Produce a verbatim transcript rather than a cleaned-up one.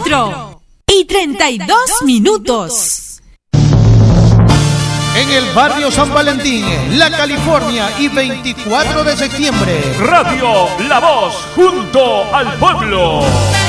cuatro y treinta y dos minutos. En el barrio San Valentín, La California y veinticuatro de septiembre. Radio La Voz, junto al pueblo.